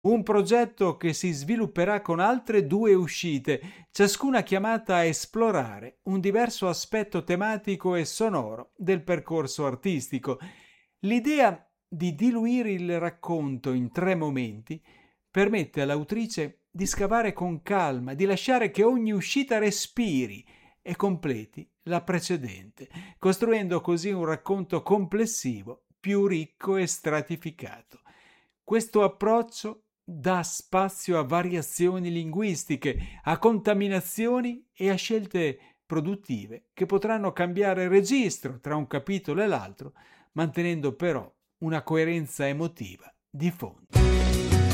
Un progetto che si svilupperà con altre 2 uscite, ciascuna chiamata a esplorare un diverso aspetto tematico e sonoro del percorso artistico. L'idea di diluire il racconto in 3 momenti permette all'autrice di scavare con calma, di lasciare che ogni uscita respiri e completi la precedente, costruendo così un racconto complessivo più ricco e stratificato. Questo approccio dà spazio a variazioni linguistiche, a contaminazioni e a scelte produttive che potranno cambiare registro tra un capitolo e l'altro, mantenendo però una coerenza emotiva di fondo.